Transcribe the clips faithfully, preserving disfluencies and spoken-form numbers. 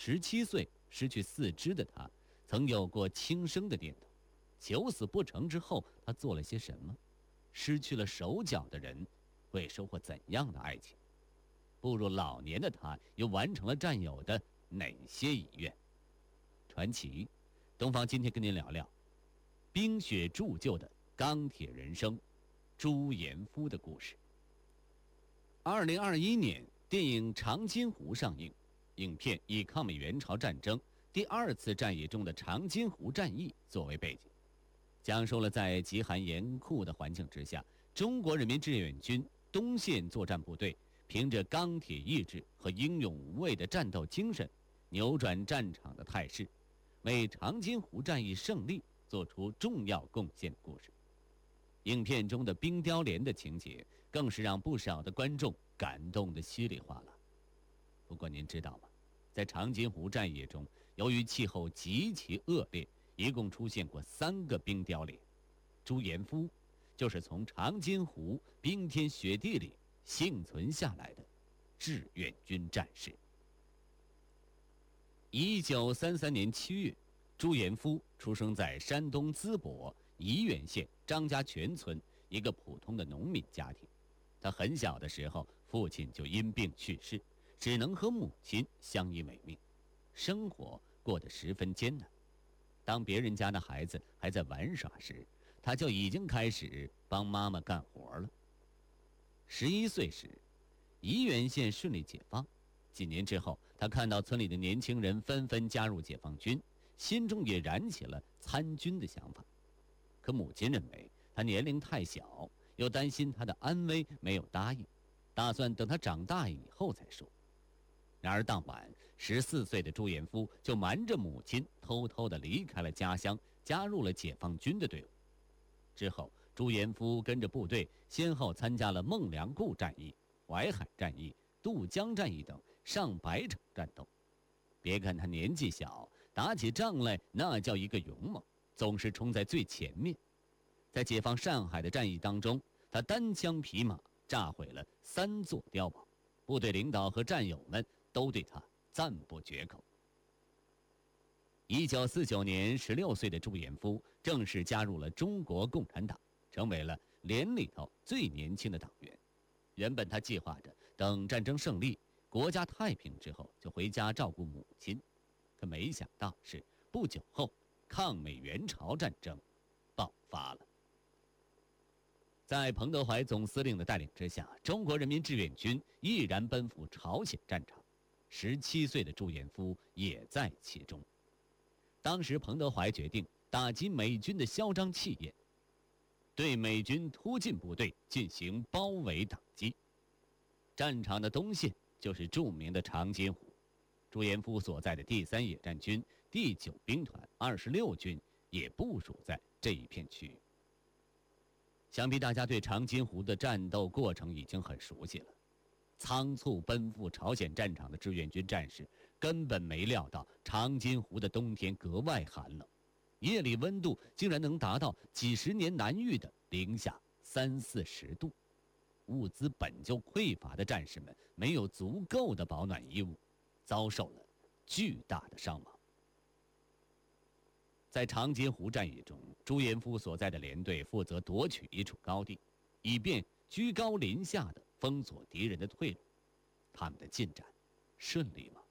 十七岁失去四肢的他，曾有过轻生的念头。求死不成之后，他做了些什么？失去了手脚的人会收获怎样的爱情？步入老年的他又完成了战友的哪些遗愿？传奇，东方今天跟您聊聊冰雪铸就的钢铁人生，朱延夫的故事。二零二一年，电影《长津湖》上映，影片以抗美援朝战争第二次战役中的长津湖战役作为背景，讲述了在极寒严酷的环境之下，中国人民志愿军东线作战部队凭着钢铁意志和英勇无畏的战斗精神，扭转战场的态势，为长津湖战役胜利做出重要贡献的故事。影片中的冰雕连的情节更是让不少的观众感动得稀里哗啦。不过您知道吗？在长津湖战役中，由于气候极其恶劣，一共出现过三个冰雕连。朱延夫就是从长津湖冰天雪地里幸存下来的志愿军战士。一九三三年七月，朱延夫出生在山东淄博沂源县张家泉村一个普通的农民家庭。他很小的时候，父亲就因病去世，只能和母亲相依为命，生活过得十分艰难。当别人家的孩子还在玩耍时，他就已经开始帮妈妈干活了。十一岁时，沂源县顺利解放。几年之后，他看到村里的年轻人纷纷加入解放军，心中也燃起了参军的想法。可母亲认为他年龄太小，又担心他的安危，没有答应，打算等他长大以后再说。然而当晚，十四岁的朱延夫就瞒着母亲，偷偷地离开了家乡，加入了解放军的队伍。之后，朱延夫跟着部队先后参加了孟良崮战役、淮海战役、渡江战役等上百场战斗。别看他年纪小，打起仗来那叫一个勇猛，总是冲在最前面。在解放上海的战役当中，他单枪匹马炸毁了三座碉堡，部队领导和战友们都对他赞不绝口。一九四九年，十六岁的朱延夫正式加入了中国共产党，成为了连里头最年轻的党员。原本他计划着等战争胜利、国家太平之后就回家照顾母亲，可没想到是不久后抗美援朝战争爆发了。在彭德怀总司令的带领之下，中国人民志愿军毅然奔赴朝鲜战场，十七岁的朱延夫也在其中。当时彭德怀决定打击美军的嚣张气焰，对美军突进部队进行包围打击。战场的东线就是著名的长津湖，朱延夫所在的第三野战军第九兵团二十六军也部署在这一片区域。想必大家对长津湖的战斗过程已经很熟悉了。仓促奔赴朝鲜战场的志愿军战士根本没料到长津湖的冬天格外寒冷，夜里温度竟然能达到几十年难遇的零下三四十度。物资本就匮乏的战士们没有足够的保暖衣物，遭受了巨大的伤亡。在长津湖战役中，朱延夫所在的连队负责夺取一处高地，以便居高临下地封锁敌人的退路。他们的进展顺利吗？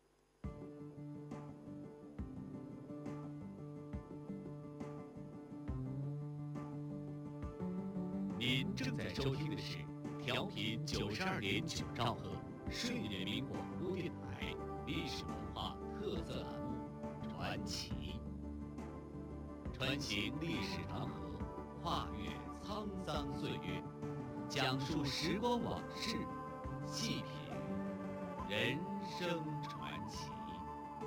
您正在收听的是调频九十二点九兆赫睡人民广播电台历史文化特色栏目《传奇》，穿行历史长河，跨越沧桑岁月，讲述时光往事，细品人生